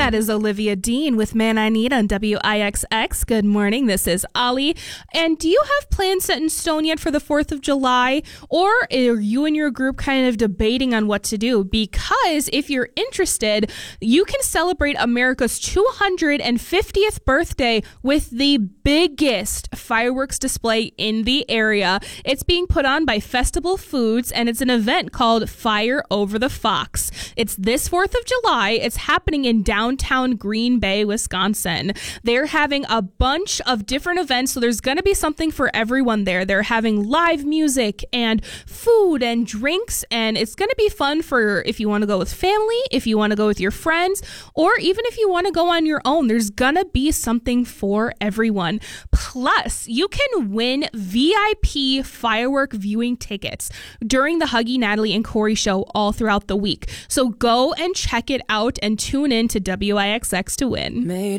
That is Olivia Dean with Man I Need on WIXX. Good morning. This is Ollie. And do you have plans set in stone yet for the 4th of July? Or are you and your group kind of debating on what to do? Because if you're interested, you can celebrate America's 250th birthday with the biggest fireworks display in the area. It's being put on by Festival Foods, and it's an event called Fire Over the Fox. It's this 4th of July. It's happening in downtown Green Bay, Wisconsin. They're having a bunch of different events, so there's going to be something for everyone there. They're having live music and food and drinks, and it's going to be fun for if you want to go with family, if you want to go with your friends, or even if you want to go on your own. There's going to be something for everyone. Plus, you can win VIP firework viewing tickets during the Huggy, Natalie, and Corey show all throughout the week. So go and check it out and tune in to WIXX to win.